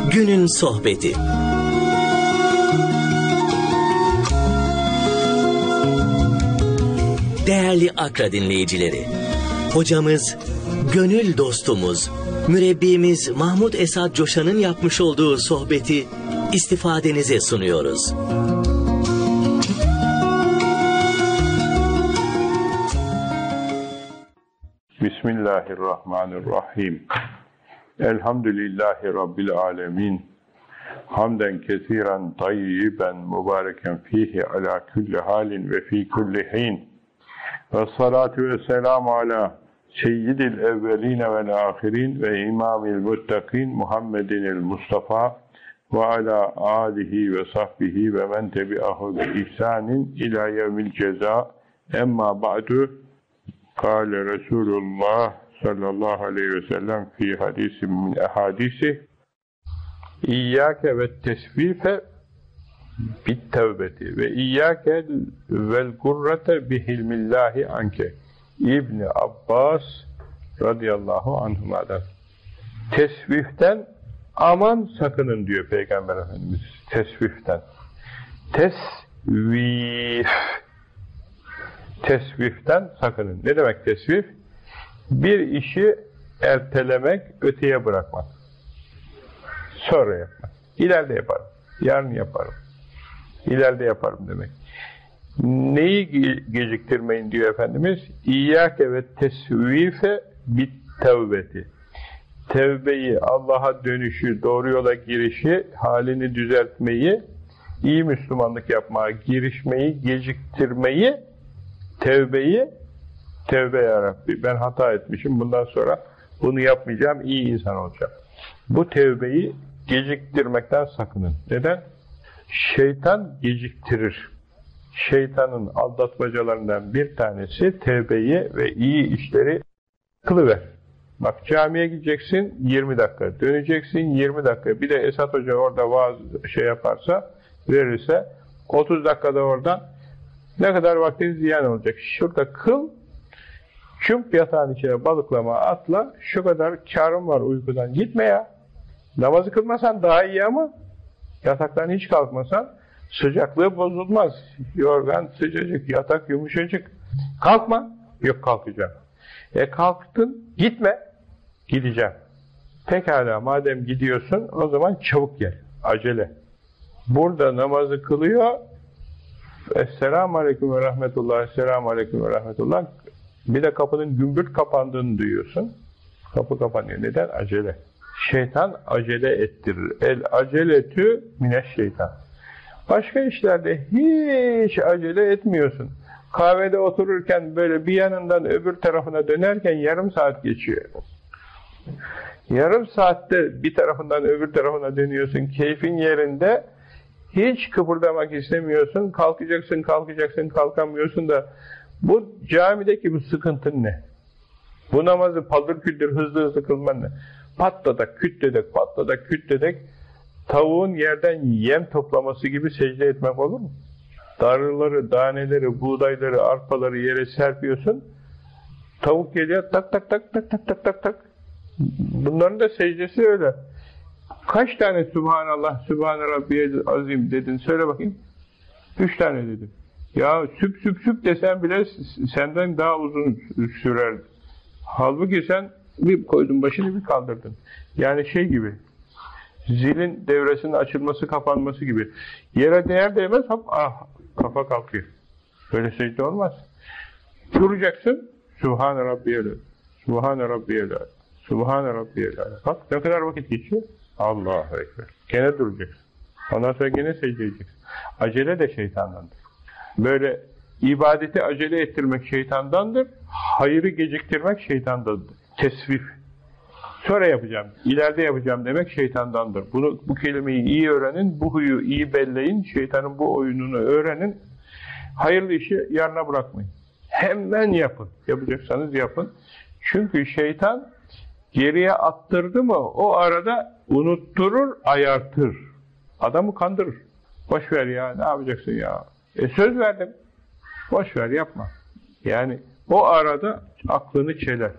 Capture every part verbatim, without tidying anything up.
Günün Sohbeti. Değerli Akra dinleyicileri, hocamız, gönül dostumuz, mürebbimiz Mahmud Esad Coşan'ın yapmış olduğu sohbeti istifadenize sunuyoruz. Bismillahirrahmanirrahim. Elhamdülillahi Rabbil alemin. Hamden kesiren tayyiben mübareken fihi ala kulli halin ve fi kulli hin. Ve salatu ve selamu ala seyyidil evveline vel ahirin ve imamil muttakin Muhammedinil Mustafa ve ala alihi ve sahbihi ve men tebi'ahu bi ihsanin ila yevmil ceza. Emma ba'du. Kâle Resulullah sallallahu aleyhi ve sellem fi hadisin min ehadisi İyyâke ve tesvife bit tevbeti ve iyyâke vel gurrete bihilmillahi anke. İbni Abbas radıyallahu anhuma'dan. Tesviften aman sakının diyor Peygamber Efendimiz. Tesviften. Tesvif. Tesviften sakının. Ne demek tesvif? Bir işi ertelemek, öteye bırakmak. Sonra yapmak. İleride yaparım. Yarın yaparım. İleride yaparım demek. Neyi geciktirmeyin diyor Efendimiz? İyyâke ve tesvife bit tevbeti. Tevbeyi, Allah'a dönüşü, doğru yola girişi, halini düzeltmeyi, iyi Müslümanlık yapmaya girişmeyi, geciktirmeyi, tevbeyi, tevbe ya Rabbi, ben hata etmişim, bundan sonra bunu yapmayacağım, iyi insan olacağım. Bu tevbeyi geciktirmekten sakının. Neden? Şeytan geciktirir. Şeytanın aldatmacalarından bir tanesi tevbeyi ve iyi işleri kılıver. Bak, camiye gideceksin yirmi dakika, döneceksin yirmi dakika. Bir de Esat Hoca orada vaaz şey yaparsa, verirse otuz dakikada oradan ne kadar vaktin ziyan olacak. Şurada kıl, çump yatağın içine balıklama atla, şu kadar kârım var uykudan. Gitme ya. Namazı kılmasan daha iyi ama yataktan hiç kalkmasan sıcaklığı bozulmaz. Yorgan sıcacık, yatak yumuşacık. Kalkma. Yok, kalkacağım. E kalktın, gitme. Gideceğim. Pekala, madem gidiyorsun o zaman çabuk gel. Acele. Burada namazı kılıyor. Esselamu aleyküm ve rahmetullah, esselamu aleyküm ve rahmetullah. Bir de kapının gümbürt kapandığını duyuyorsun. Kapı kapanıyor. Neden? Acele. Şeytan acele ettirir. El aceletü mineşşeytan. Başka işlerde hiç acele etmiyorsun. Kahvede otururken böyle bir yanından öbür tarafına dönerken yarım saat geçiyor. Yarım saatte bir tarafından öbür tarafına dönüyorsun. Keyfin yerinde. Hiç kıpırdamak istemiyorsun. Kalkacaksın, kalkacaksın, kalkamıyorsun da bu camideki bu sıkıntın ne? Bu namazı paldır küldür hızlı hızlı kılman ne? Patladak, küt dedek, patladak, küt dedek, tavuğun yerden yem toplaması gibi secde etmek olur mu? Darıları, daneleri, buğdayları, arpaları yere serpiyorsun. Tavuk geliyor, tak tak tak tak tak tak tak tak. Bunların da secdesi öyle. Kaç tane Subhanallah, Sübhane Rabbiyel Azim dedin? Söyle bakayım. Üç tane dedim. Ya süp süp süp desen bile senden daha uzun sürerdi. Halbuki sen bir koydun başını bir kaldırdın. Yani şey gibi, zilin devresinin açılması kapanması gibi. Yere değer değmez hop ah kafa kalkıyor. Böyle secde olmaz. Duracaksın. Subhane Rabbiyel Subhane Rabbiyel Subhane Rabbiyel. Bak ne kadar vakit geçiyor. Allahu Ekber. Gene duracaksın. Ondan sonra gene secde edeceksin. Acele de şeytandandır. Böyle ibadeti acele ettirmek şeytandandır. Hayırı geciktirmek şeytandandır. Tesvif. Sonra yapacağım, ileride yapacağım demek şeytandandır. Bunu, bu kelimeyi iyi öğrenin, bu huyu iyi belleyin, şeytanın bu oyununu öğrenin. Hayırlı işi yarına bırakmayın. Hemen yapın. Yapacaksanız yapın. Çünkü şeytan geriye attırdı mı o arada unutturur, ayartır. Adamı kandırır. Boş ver ya, ne yapacaksın ya? E söz verdim. Boş ver, yapma. Yani o arada aklını çeler.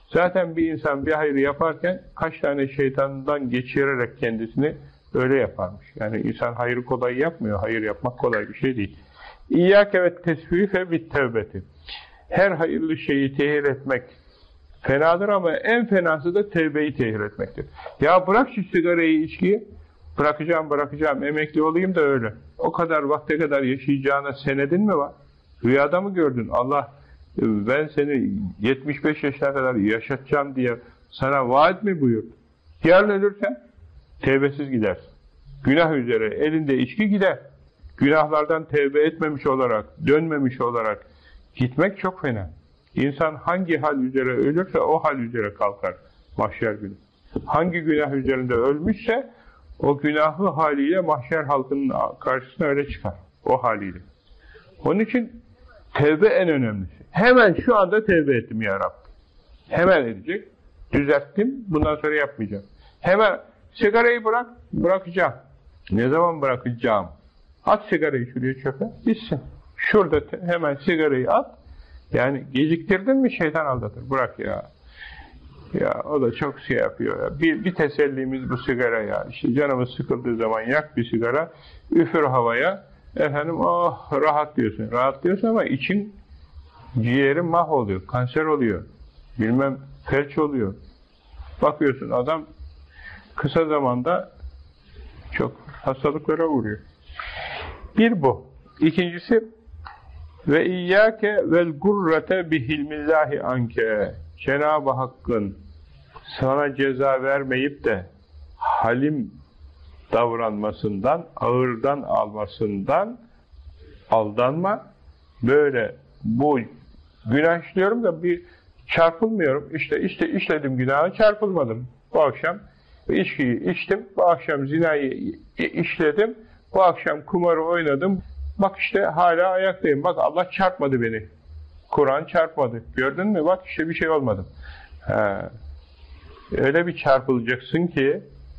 Zaten bir insan bir hayrı yaparken kaç tane şeytandan geçirerek kendisini öyle yaparmış. Yani insan hayrı kolay yapmıyor. Hayır yapmak kolay bir şey değil. İyyâke ve tesvife bit tevbeti. Her hayırlı şeyi tehir etmek fenadır ama en fenası da tevbeyi tehir etmektir. Ya bırak şu sigarayı, içkiyi. Bırakacağım, bırakacağım, emekli olayım da öyle. O kadar vakte kadar yaşayacağına senedin mi var? Rüyada mı gördün? Allah ben seni yetmiş beş yaşına kadar yaşatacağım diye sana vaat mi buyurdu? Yarın ölürsen tevbesiz gider. Günah üzere elinde içki gider. Günahlardan tevbe etmemiş olarak, dönmemiş olarak gitmek çok fena. İnsan hangi hal üzere ölürse o hal üzere kalkar mahşer günü. Hangi günah üzerinde ölmüşse o günahı haliyle mahşer halkının karşısına öyle çıkar. O haliyle. Onun için tevbe en önemlisi. Hemen şu anda tevbe ettim ya Rabbi. Hemen edecek. Düzelttim. Bundan sonra yapmayacağım. Hemen sigarayı bırak. Bırakacağım. Ne zaman bırakacağım? At sigarayı şuraya çöpe. Bitsin. Şurada hemen sigarayı at. Yani geciktirdin mi şeytan aldatır. Bırak ya. Ya o da çok şey yapıyor ya. Bir, bir tesellimiz bu sigara ya. İşte canımız sıkıldığı zaman yak bir sigara. Üfür havaya. Efendim oh rahat diyorsun. Rahat diyorsun ama için ciğerin mahvoluyor. Kanser oluyor. Bilmem felç oluyor. Bakıyorsun adam kısa zamanda çok hastalıklara uğruyor. Bir bu. İkincisi ve iyyâke vel gurrete bihilmillahi anke. Cenab-ı Hakk'ın sana ceza vermeyip de halim davranmasından, ağırdan almasından aldanma. Böyle bu günah işliyorum da bir çarpılmıyorum. İşte işte işledim günahı, çarpılmadım. Bu akşam içkiyi içtim, bu akşam zinayı işledim, bu akşam kumarı oynadım. Bak işte hala ayaktayım. Bak Allah çarpmadı beni. Kur'an çarpmadı. Gördün mü? Bak işte bir şey olmadı. He. Öyle bir çarpılacaksın ki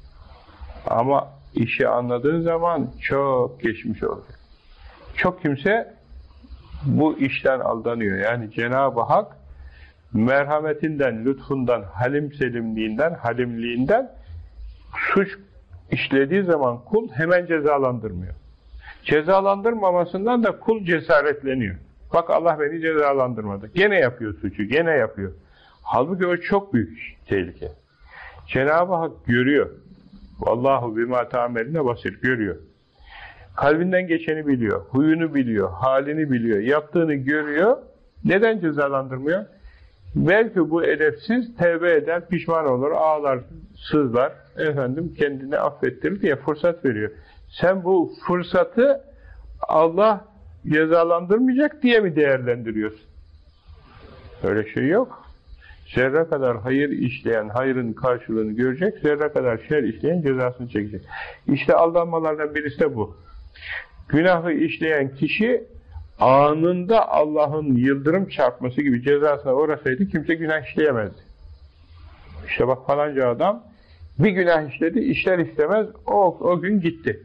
ama işi anladığın zaman çok geçmiş olacak. Çok kimse bu işten aldanıyor. Yani Cenab-ı Hak merhametinden, lütfundan, halim selimliğinden, halimliğinden suç işlediği zaman kul hemen cezalandırmıyor. Cezalandırmamasından da kul cesaretleniyor. Bak Allah beni cezalandırmadı. Gene yapıyor suçu, gene yapıyor. Halbuki o çok büyük tehlike. Cenab-ı Hak görüyor. Vallahu bima ta'meline basir, görüyor. Kalbinden geçeni biliyor, huyunu biliyor, halini biliyor, yaptığını görüyor. Neden cezalandırmıyor? Belki bu edepsiz tevbe eder, pişman olur, ağlar, sızlar, efendim kendini affettirir diye fırsat veriyor. Sen bu fırsatı Allah cezalandırmayacak diye mi değerlendiriyorsun? Öyle şey yok. Zerre kadar hayır işleyen hayrın karşılığını görecek, zerre kadar şer işleyen cezasını çekecek. İşte aldanmalardan birisi de bu. Günahı işleyen kişi anında Allah'ın yıldırım çarpması gibi cezasına uğrasaydı kimse günah işleyemezdi. İşte bak falanca adam bir günah işledi, işler istemez o, o gün gitti.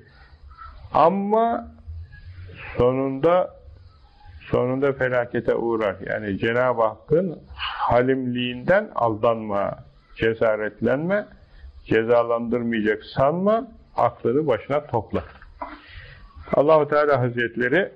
Ama sonunda sonunda felakete uğrar. Yani Cenab-ı Hakk'ın halimliğinden aldanma, cesaretlenme, cezalandırmayacak sanma, aklını başına topla. Allah-u Teala Hazretleri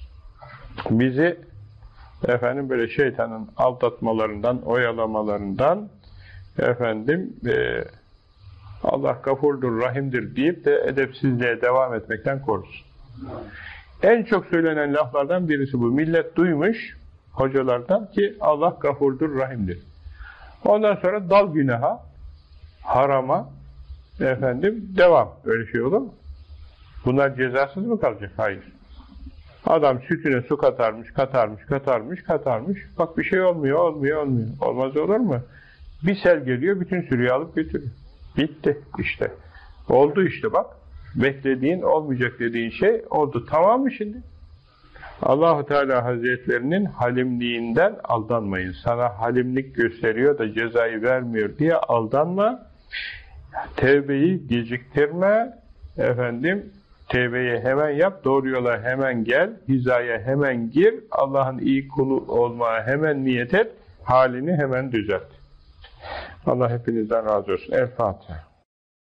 bizi efendim böyle şeytanın aldatmalarından, oyalamalarından efendim e, Allah gafurdur, rahimdir deyip de edepsizliğe devam etmekten korusun. En çok söylenen laflardan birisi bu. Millet duymuş hocalardan ki Allah gafurdur, rahimdir. Ondan sonra dal günaha, harama efendim devam. Öyle şey olur mu? Bunlar cezasız mı kalacak? Hayır. Adam sütüne su katarmış, katarmış, katarmış, katarmış. Bak bir şey olmuyor, olmuyor, olmuyor. Olmaz olur mu? Bir sel geliyor, bütün sürüyü alıp götürüyor. Bitti işte. Oldu işte bak. Beklediğin, olmayacak dediğin şey oldu. Tamam mı şimdi? Allah-u Teala Hazretlerinin halimliğinden aldanmayın. Sana halimlik gösteriyor da cezayı vermiyor diye aldanma. Tevbeyi geciktirme. Efendim, tevbeyi hemen yap, doğru yola hemen gel, hizaya hemen gir, Allah'ın iyi kulu olmaya hemen niyet et, halini hemen düzelt. Allah hepinizden razı olsun. El Fatiha.